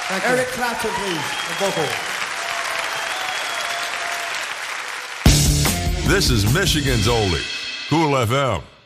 Eric Clapton, please. Vocal. This is Michigan's Oldie, Cool FM.